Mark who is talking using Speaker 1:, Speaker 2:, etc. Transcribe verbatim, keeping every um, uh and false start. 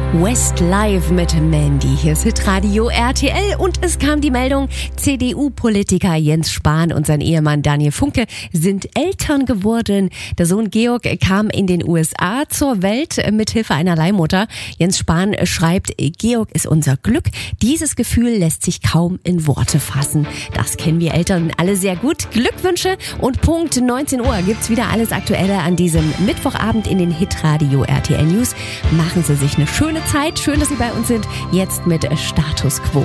Speaker 1: Westlife mit Mandy. Hier ist Hitradio R T L und es kam die Meldung, C D U-Politiker Jens Spahn und sein Ehemann Daniel Funke sind Eltern geworden. Der Sohn Georg kam in den U S A zur Welt mit Hilfe einer Leihmutter. Jens Spahn schreibt, Georg ist unser Glück. Dieses Gefühl lässt sich kaum in Worte fassen. Das kennen wir Eltern alle sehr gut. Glückwünsche und Punkt neunzehn Uhr gibt's wieder alles Aktuelle an diesem Mittwochabend in den Hitradio R T L News. Machen Sie sich eine schöne Zeit. Schön, dass Sie bei uns sind. Jetzt mit Status Quo.